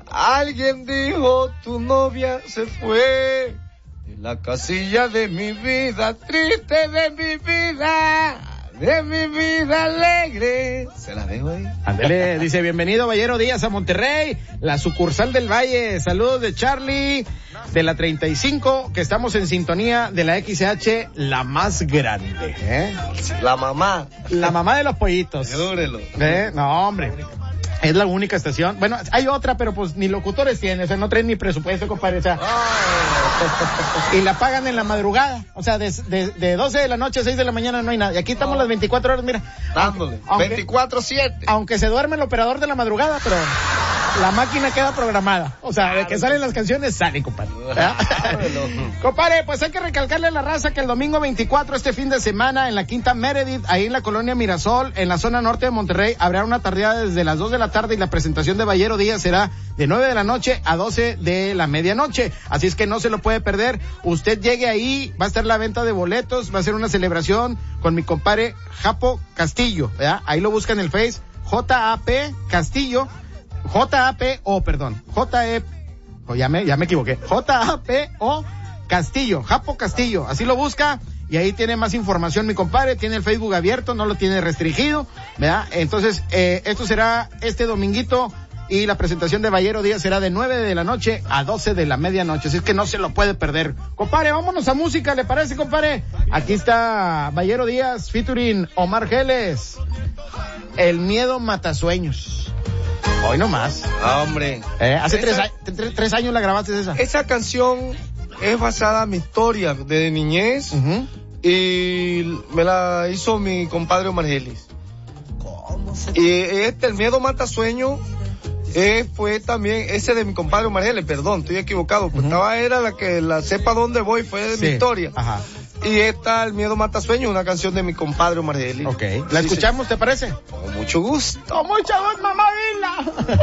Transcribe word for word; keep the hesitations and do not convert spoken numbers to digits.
Alguien dijo, tu novia se fue de la casilla de mi vida, triste de mi vida, de mi vida alegre. Se la dejo ahí. Ándele, dice, bienvenido Ballero Díaz a Monterrey, la sucursal del Valle. Saludos de Charlie, de la treinta y cinco, que estamos en sintonía de la X H, la más grande. ¿Eh? La mamá. La mamá de los pollitos. Dúrelo. ¿Eh? No, hombre. Es la única estación. Bueno, hay otra, pero pues ni locutores tienen, o sea, no traen ni presupuesto, compadre, o sea. Oh. Y la pagan en la madrugada, o sea, de, de, de doce de la noche a seis de la mañana no hay nada. Y aquí estamos oh. las veinticuatro horas, mira. Dándole. veinticuatro siete. Aunque se duerme el operador de la madrugada, pero la máquina queda programada. O sea, de que salen las canciones, salen, compadre. Compadre, pues hay que recalcarle a la raza que el domingo veinticuatro, este fin de semana, en la Quinta Meredith, ahí en la colonia Mirasol, en la zona norte de Monterrey, habrá una tardeada desde las dos de la tarde y la presentación de Ballero Díaz será de nueve de la noche a doce de la medianoche. Así es que no se lo puede perder. Usted llegue ahí, va a estar la venta de boletos, va a ser una celebración con mi compadre Japo Castillo, ¿verdad? Ahí lo busca en el Face, J A P Castillo, J A P O, perdón, J E, oh, ya me, ya me equivoqué, J A P O Castillo, Japo Castillo, así lo busca. Y ahí tiene más información mi compadre, tiene el Facebook abierto, no lo tiene restringido, ¿verdad? Entonces, eh, esto será este dominguito y la presentación de Ballero Díaz será de nueve de la noche a doce de la medianoche, así es que no se lo puede perder. Compadre, vámonos a música, ¿le parece, compadre? Aquí está Ballero Díaz featuring Omar Geles, El miedo mata sueños. Hoy nomás. Ah, hombre. Eh, hace esa, tres, tres, tres años la grabaste esa. Esa canción es basada en mi historia de niñez. Uh-huh. Y me la hizo mi compadre Omar Geles. Y este, El miedo mata sueño, eh, fue también ese de mi compadre Omar Geles, perdón, estoy equivocado, pues uh-huh. estaba era la que la sepa dónde voy, fue de sí. mi historia. Ajá. Y esta, El miedo mata sueño, una canción de mi compadre Omar Geles. Ok, ¿la sí, escuchamos, sí. te parece? Con mucho gusto. Con mucho gusto, mamá Vila.